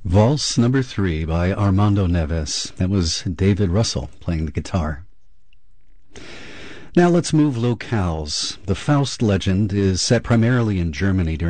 Valse number 3 by Armando Neves. That was David Russell playing the guitar. Now let's move locales. The Faust legend is set primarily in Germany during